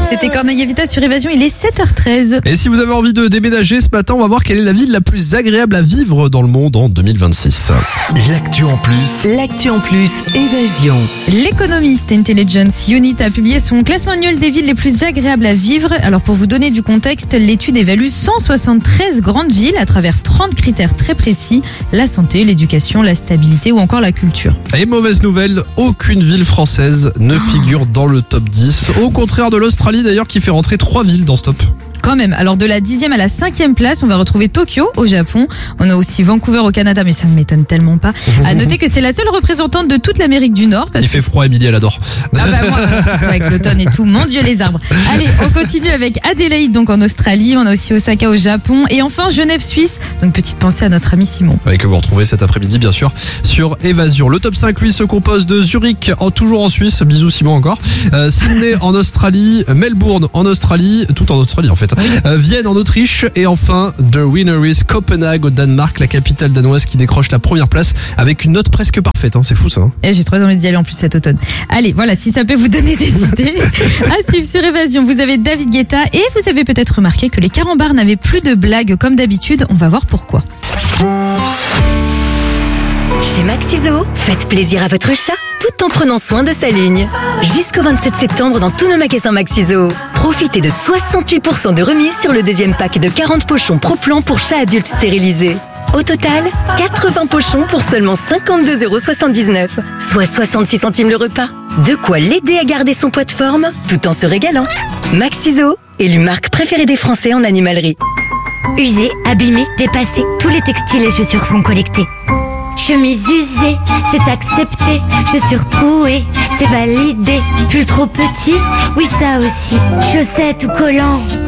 C'était Corneille Vita sur Évasion, il est 7h13. Et si vous avez envie de déménager ce matin, on va voir quelle est la ville la plus agréable à vivre dans le monde en 2026. L'actu en plus. L'actu en plus, Évasion. L'Economist Intelligence Unit a publié son classement annuel des villes les plus agréables à vivre. Alors pour vous donner du contexte, l'étude évalue 173 grandes villes à travers 30 critères très précis. La santé, l'éducation, la stabilité ou encore la culture. Et mauvaise nouvelle, aucune ville française ne figure dans le top 10. Au contraire de l'Australie d'ailleurs qui fait rentrer 3 villes dans ce top. Quand même, alors de la 10e à la 5e place, on va retrouver Tokyo au Japon. On a aussi Vancouver au Canada, mais ça ne m'étonne tellement pas. À noter que c'est la seule représentante de toute l'Amérique du Nord. Il fait froid, Émilie, elle adore. Ah bah moi, surtout avec l'automne et tout. Mon Dieu, les arbres. Allez, on continue avec Adélaïde, donc en Australie. On a aussi Osaka au Japon. Et enfin, Genève, Suisse. Donc petite pensée à notre ami Simon. Et que vous retrouvez cet après-midi, bien sûr, sur Évasion. Le top 5, lui, se compose de Zurich, toujours en Suisse. Bisous, Simon, encore. Sydney en Australie. Melbourne en Australie. Tout en Australie, en fait. Vienne en Autriche. Et enfin, The Winner is Copenhague au Danemark, la capitale danoise qui décroche la première place avec une note presque parfaite. C'est fou, ça. Et j'ai trop envie d'y aller en plus cet automne. Allez, voilà, si ça peut vous donner des idées. À suivre sur Évasion, vous avez David Guetta et vous avez peut-être remarqué que les carambars n'avaient plus de blagues comme d'habitude. On va voir pourquoi. Chez Maxiso, faites plaisir à votre chat tout en prenant soin de sa ligne. Jusqu'au 27 septembre dans tous nos magasins Maxiso. Profitez de 68% de remise sur le deuxième pack de 40 pochons Pro-Plan pour chats adultes stérilisés. Au total, 80 pochons pour seulement 52,79 €, soit 66 centimes le repas. De quoi l'aider à garder son poids de forme tout en se régalant. Maxiso, élu marque préférée des Français en animalerie. Usés, abîmés, dépassés, tous les textiles et chaussures sont collectés. Chemise usée, c'est accepté. Chaussures trouées, c'est validé. Pull trop petit, oui ça aussi. Chaussettes ou collants,